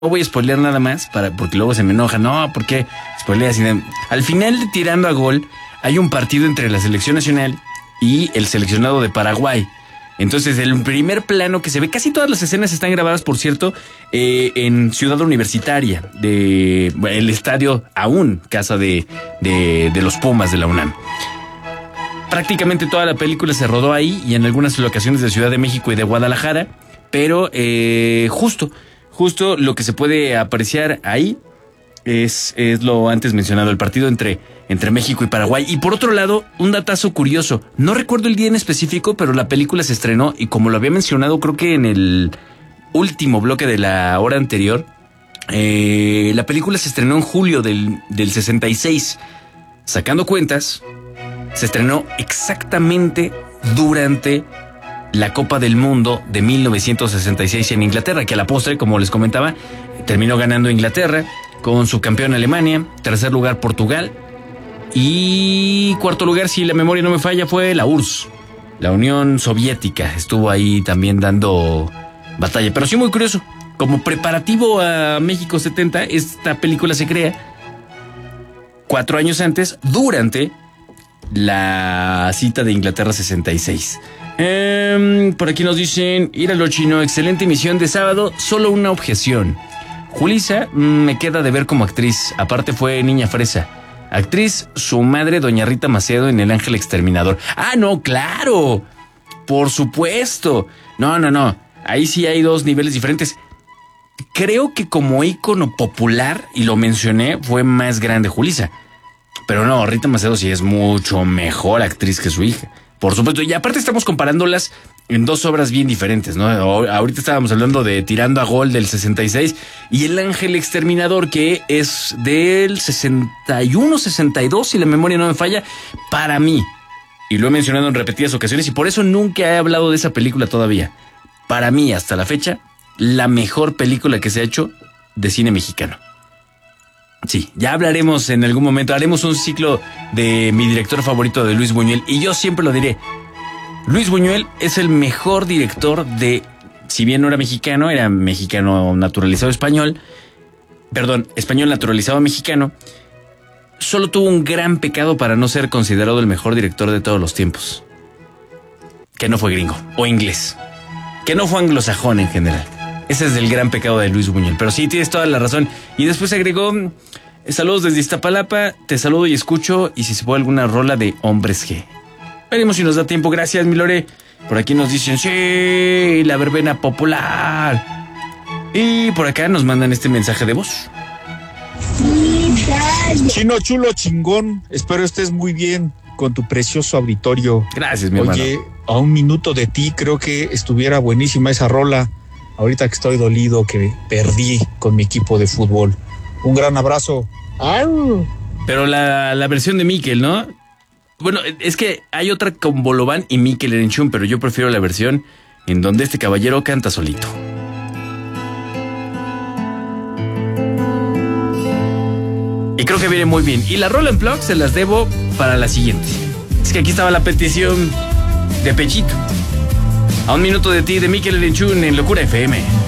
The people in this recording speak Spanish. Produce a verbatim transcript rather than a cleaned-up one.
No voy a spoilear nada más para, porque luego se me enoja. No, ¿por qué spoileas? Al final de Tirando a Gol hay un partido entre la selección nacional y el seleccionado de Paraguay. Entonces el primer plano que se ve, casi todas las escenas están grabadas, por cierto, eh, en Ciudad Universitaria, de bueno, el estadio aún, casa de, de, de los Pumas de la UNAM. Prácticamente toda la película se rodó ahí y en algunas locaciones de Ciudad de México y de Guadalajara, pero eh, justo... Justo lo que se puede apreciar ahí es, es lo antes mencionado, el partido entre, entre México y Paraguay. Y por otro lado, un datazo curioso. No recuerdo el día en específico, pero la película se estrenó y como lo había mencionado, creo que en el último bloque de la hora anterior, eh, la película se estrenó en julio del, del sesenta y seis. Sacando cuentas, se estrenó exactamente durante la Copa del Mundo de mil novecientos sesenta y seis en Inglaterra, que a la postre, como les comentaba, terminó ganando Inglaterra, con su campeón Alemania, tercer lugar Portugal y cuarto lugar, si la memoria no me falla, fue la U R S S, la Unión Soviética, estuvo ahí también dando batalla. Pero sí, muy curioso, como preparativo a México setenta, esta película se crea cuatro años antes, durante la cita de Inglaterra sesenta y seis. Um, por aquí nos dicen, íralo chino, excelente emisión de sábado, solo una objeción. Julissa me queda de ver como actriz, aparte fue niña fresa. Actriz, su madre, doña Rita Macedo en El Ángel Exterminador. Ah, no, claro, por supuesto. No, no, no, ahí sí hay dos niveles diferentes. Creo que como ícono popular, y lo mencioné, fue más grande Julissa. Pero no, Rita Macedo sí es mucho mejor actriz que su hija. Por supuesto, y aparte estamos comparándolas en dos obras bien diferentes, ¿no? Ahorita estábamos hablando de Tirando a Gol del sesenta y seis y El Ángel Exterminador, que es del sesenta y uno, sesenta y dos, si la memoria no me falla, para mí. Y lo he mencionado en repetidas ocasiones y por eso nunca he hablado de esa película todavía. Para mí, hasta la fecha, la mejor película que se ha hecho de cine mexicano. Sí, ya hablaremos en algún momento, haremos un ciclo de mi director favorito, de Luis Buñuel, y yo siempre lo diré. Luis Buñuel es el mejor director de, si bien no era mexicano, era mexicano naturalizado español, perdón, español naturalizado mexicano, solo tuvo un gran pecado para no ser considerado el mejor director de todos los tiempos. Que no fue gringo, o inglés, que no fue anglosajón en general. Ese es el gran pecado de Luis Buñuel. Pero sí, tienes toda la razón. Y después agregó, saludos desde Iztapalapa, te saludo y escucho, y si se puede alguna rola de Hombres G. Veremos si nos da tiempo. Gracias, mi Lore. Por aquí nos dicen, sí, la verbena popular. Y por acá nos mandan este mensaje de voz. Chino chulo chingón, espero estés muy bien con tu precioso auditorio. Gracias, mi Oye, hermano. a un minuto de ti creo que estuviera buenísima esa rola. Ahorita que estoy dolido que perdí con mi equipo de fútbol. Un gran abrazo. ¡Au! Pero la, la versión de Mikel, ¿no? Bueno, es que hay otra con Bolobán y Mikel Erenchun, pero yo prefiero la versión en donde este caballero canta solito. Y creo que viene muy bien. Y la rola en blog se las debo para la siguiente. Es que aquí estaba la petición de Pechito. A un minuto de ti, de Mikel Erenchun en Locura F M.